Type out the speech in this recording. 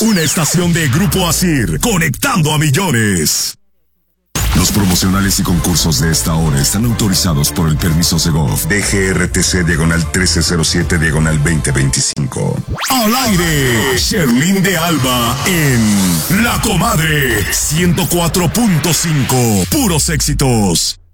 Una estación de Grupo Asir, conectando a millones. Los promocionales y concursos de esta hora están autorizados por el permiso Segov DGRTC /1307/2025. Al aire, Sherlyn de Alba en La Comadre 104.5. Puros éxitos.